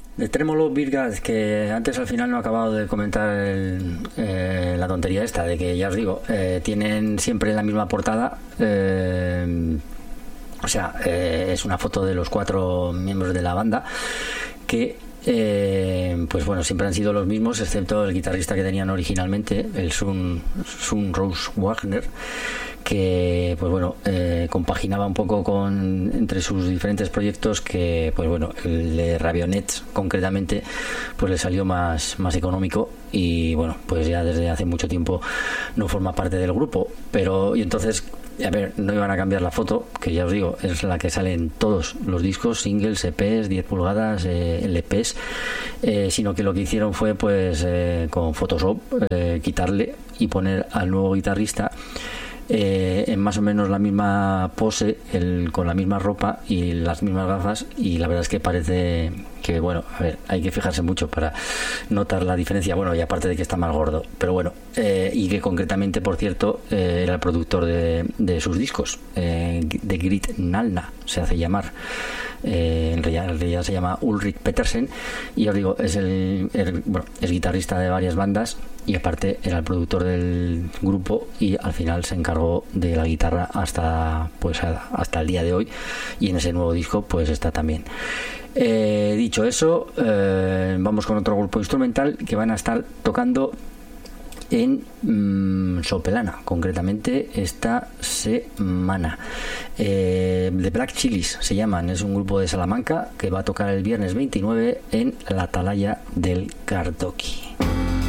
De Tremolo Virgas, que antes al final no he acabado de comentar la tontería esta, de que ya os digo, tienen siempre la misma portada. Es una foto de los 4 miembros de la banda que pues bueno, siempre han sido los mismos, excepto el guitarrista que tenían originalmente, el Sun Rose Wagner, que pues bueno, compaginaba un poco entre sus diferentes proyectos, que pues bueno, el de Ravionets concretamente pues le salió más económico, y bueno, pues ya desde hace mucho tiempo no forma parte del grupo. Pero y entonces, a ver, no iban a cambiar la foto, que ya os digo, es la que sale en todos los discos, singles, EPs, 10 pulgadas, LPs, sino que lo que hicieron fue pues con Photoshop quitarle y poner al nuevo guitarrista en más o menos la misma pose, con la misma ropa y las mismas gafas, y la verdad es que parece que, bueno, a ver, hay que fijarse mucho para notar la diferencia, bueno, y aparte de que está más gordo, pero bueno, y que concretamente, por cierto, era el productor de sus discos, de Grit Nalna se hace llamar. En realidad se llama Ulrik Petersen, y os digo, es es guitarrista de varias bandas, y aparte era el productor del grupo, y al final se encargó de la guitarra hasta el día de hoy, y en ese nuevo disco pues está también. Dicho eso, vamos con otro grupo instrumental que van a estar tocando en Sopelana, concretamente esta semana. The Black Chilies se llaman, es un grupo de Salamanca que va a tocar el viernes 29 en la Atalaya del Cardoqui.